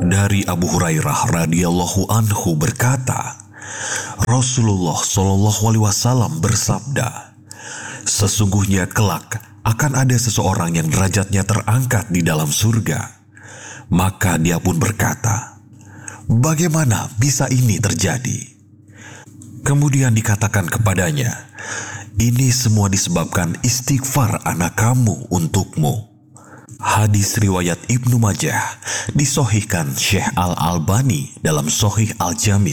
Dari Abu Hurairah radhiyallahu anhu berkata, Rasulullah Shallallahu alaihi wasallam bersabda, sesungguhnya kelak akan ada seseorang yang derajatnya terangkat di dalam surga. Maka dia pun berkata, bagaimana bisa ini terjadi? Kemudian dikatakan kepadanya, ini semua disebabkan istighfar anak kamu untukmu. Hadis riwayat Ibnu Majah, disohihkan Syekh Al-Albani dalam Sohih Al-Jami